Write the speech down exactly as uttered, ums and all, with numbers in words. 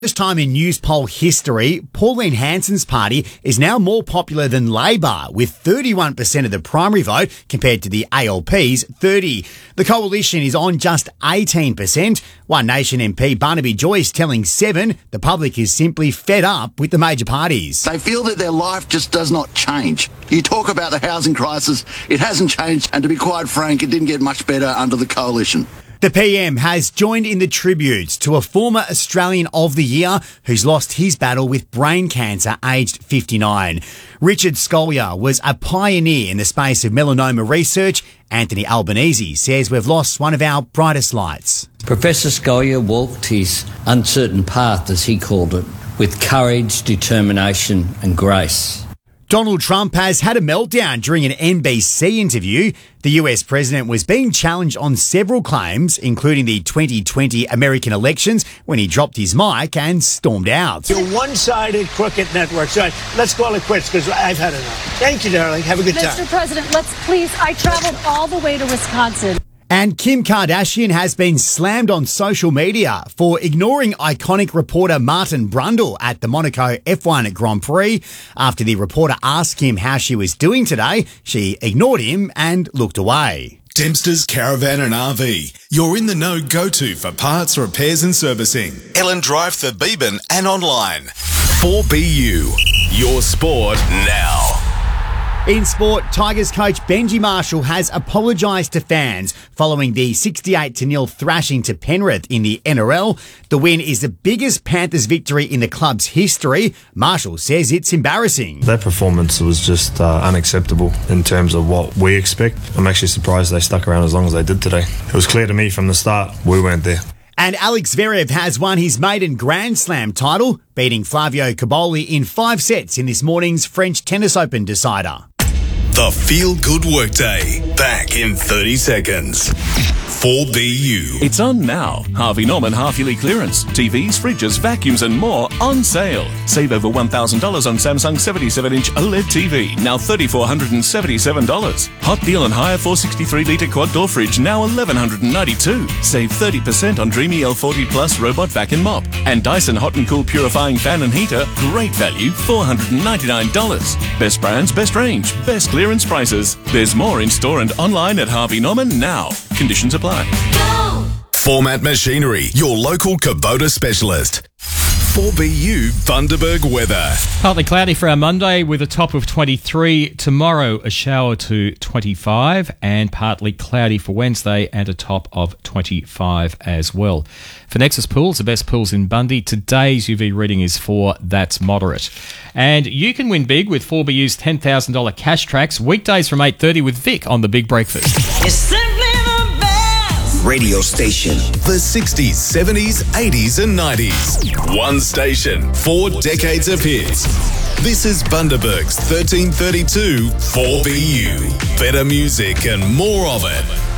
First time in news poll history, Pauline Hanson's party is now more popular than Labor, with thirty-one percent of the primary vote compared to the A L P's thirty. The coalition is on just eighteen percent. One Nation M P Barnaby Joyce telling Seven the public is simply fed up with the major parties. They feel that their life just does not change. You talk about the housing crisis, it hasn't changed, and to be quite frank, it didn't get much better under the coalition. The P M has joined in the tributes to a former Australian of the Year who's lost his battle with brain cancer aged fifty-nine. Richard Scolyer was a pioneer in the space of melanoma research. Anthony Albanese says we've lost one of our brightest lights. Professor Scolyer walked his uncertain path, as he called it, with courage, determination and grace. Donald Trump has had a meltdown during an N B C interview. The U S president was being challenged on several claims, including the twenty twenty American elections, when he dropped his mic and stormed out. You're one-sided, crooked network. So let's call it quits, because I've had enough. Thank you, darling. Have a good time. Mister President, let's please, I traveled all the way to Wisconsin. And Kim Kardashian has been slammed on social media for ignoring iconic reporter Martin Brundle at the Monaco F one Grand Prix. After the reporter asked him how she was doing today, she ignored him and looked away. Dempster's Caravan and R V. You're in the know go-to for parts, repairs and servicing. Ellen Drive, Thurbeban and online. four B U. Your sport now. In sport, Tigers coach Benji Marshall has apologised to fans following the sixty-eight to nil thrashing to Penrith in the N R L. The win is the biggest Panthers victory in the club's history. Marshall says it's embarrassing. That performance was just uh, unacceptable in terms of what we expect. I'm actually surprised they stuck around as long as they did today. It was clear to me from the start we weren't there. And Alex Zverev has won his maiden Grand Slam title, beating Flavio Cobolli in five sets in this morning's French Tennis Open decider. The Feel Good Workday. Back in thirty seconds. four B U. It's on now. Harvey Norman half-yearly clearance. T Vs, fridges, vacuums and more on sale. Save over one thousand dollars on Samsung seventy-seven inch OLED T V. Now three thousand four hundred seventy-seven dollars. Hot deal on higher four hundred sixty-three litre quad door fridge. Now eleven ninety-two dollars. Save thirty percent on Dreamy L forty Plus robot vac and mop. And Dyson Hot and Cool purifying fan and heater. Great value, four hundred ninety-nine dollars. Best brands, best range, best clearance prices. There's more in store and online at Harvey Norman now. Conditions apply. Go! Format Machinery, your local Kubota specialist. four B U Bundaberg weather. Partly cloudy for our Monday with a top of twenty-three. Tomorrow a shower to twenty-five, and partly cloudy for Wednesday and a top of twenty-five as well. For Nexus Pools, the best pools in Bundy, today's U V reading is four. That's moderate. And you can win big with four B U's ten thousand dollars cash tracks weekdays from eight thirty with Vic on The Big Breakfast. It's simply the best Radio station. The sixties, seventies, eighties and nineties. One station, four decades of hits. This is Bundaberg's thirteen thirty-two four B U. Better music and more of it.